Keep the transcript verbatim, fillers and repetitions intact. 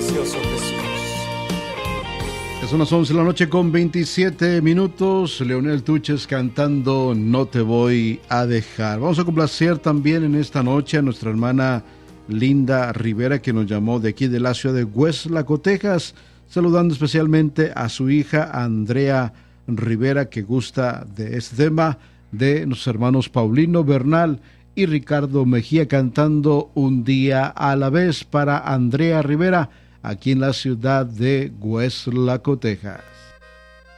precioso Jesús. Son las once de la noche con veintisiete minutos. Leonel Tuches cantando No te voy a dejar. Vamos a complacer también en esta noche a nuestra hermana Linda Rivera, que nos llamó de aquí de la ciudad de Hueslaco, Texas, saludando especialmente a su hija Andrea Rivera, que gusta de este tema de nuestros hermanos Paulino Bernal y Ricardo Mejía, cantando Un día a la vez para Andrea Rivera, aquí en la ciudad de Hueslaco, Texas.